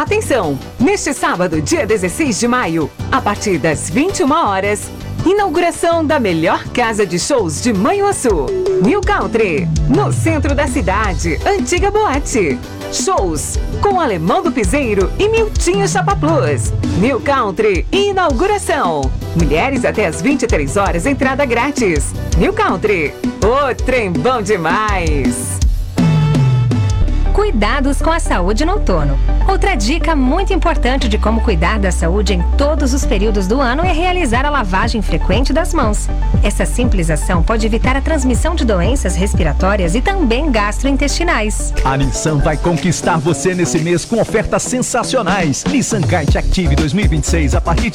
Atenção! Neste sábado, dia 16 de maio, a partir das 21 horas, inauguração da melhor casa de shows de Manhuaçu, New Country, no centro da cidade, antiga boate. Shows com Alemão do Piseiro e Miltinho Chapa Plus. New Country, inauguração. Mulheres até às 23 horas, entrada grátis. New Country, o trem bom demais. Cuidados com a saúde no outono. Outra dica muito importante de como cuidar da saúde em todos os períodos do ano é realizar a lavagem frequente das mãos. Essa simples ação pode evitar a transmissão de doenças respiratórias e também gastrointestinais. A Nissan vai conquistar você nesse mês com ofertas sensacionais. Nissan Kite Active 2026 a partir de